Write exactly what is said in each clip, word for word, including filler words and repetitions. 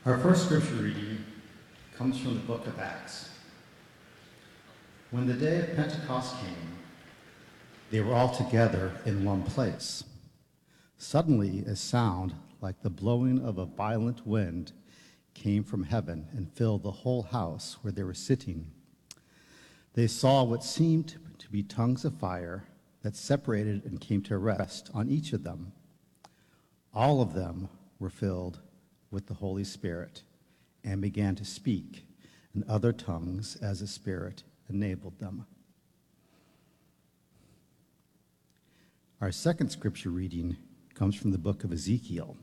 Our first scripture reading comes from the book of Acts. When the day of Pentecost came, they were all together in one place. Suddenly, a sound like the blowing of a violent wind came from heaven and filled the whole house where they were sitting. They saw what seemed to be tongues of fire that separated and came to rest on each of them. All of them were filled with the Holy Spirit and began to speak in other tongues as the Spirit enabled them. Our second scripture reading comes from the book of Ezekiel.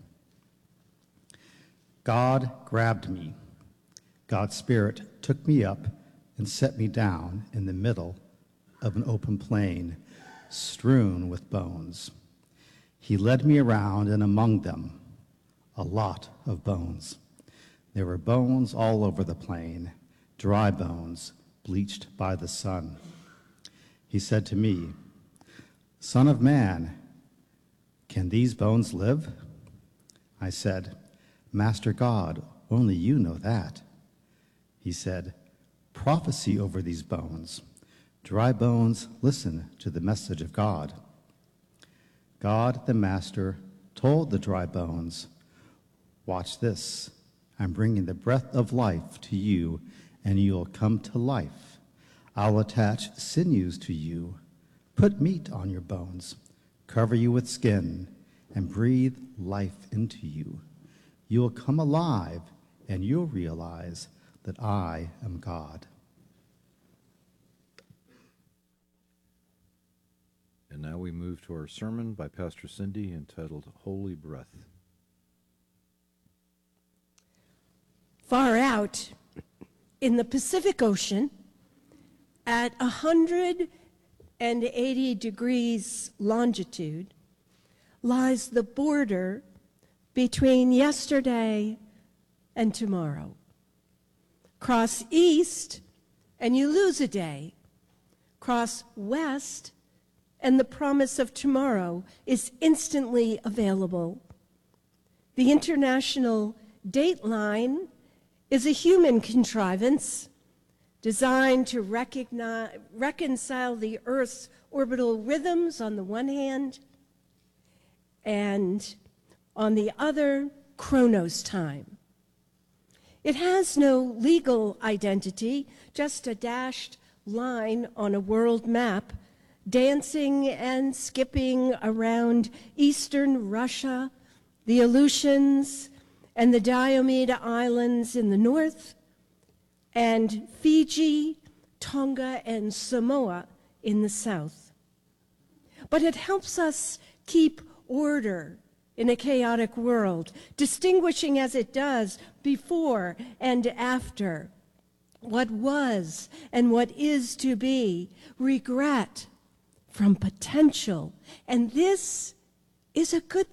God grabbed me. God's Spirit took me up and set me down in the middle of an open plain strewn with bones. He led me around, and among them, a lot of bones. There were bones all over the plain, dry bones bleached by the sun. He said to me, "Son of man, can these bones live?" I said, "Master God, only you know that." He said, "Prophesy over these bones. Dry bones, listen to the message of God." God, the Master, told the dry bones, "Watch this. I'm bringing the breath of life to you, and you'll come to life. I'll attach sinews to you, put meat on your bones, cover you with skin, and breathe life into you. You'll come alive, and you'll realize that I am God." And now we move to our sermon by Pastor Cindy entitled Holy Breath. Far out in the Pacific Ocean, at one hundred eighty degrees longitude, lies the border between yesterday and tomorrow. Cross east, and you lose a day. Cross west, and the promise of tomorrow is instantly available. The International Dateline is a human contrivance designed to recognize, reconcile the Earth's orbital rhythms on the one hand, and on the other, Chronos time. It has no legal identity, just a dashed line on a world map, dancing and skipping around eastern Russia, the Aleutians, and the Diomede Islands in the north, and Fiji, Tonga, and Samoa in the south. But it helps us keep order in a chaotic world, distinguishing as it does before and after, what was and what is to be, regret from potential. And this is a good